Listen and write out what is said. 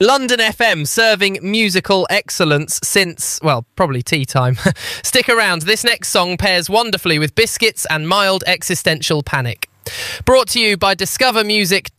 London FM, serving musical excellence since, well, probably tea time. Stick around, this next song pairs wonderfully with biscuits and mild existential panic. Brought to you by discovermusic.co.uk.